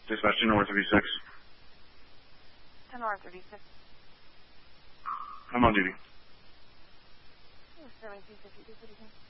Dispatch 10 north of E6. 10 north of E6. I'm on duty. 7252,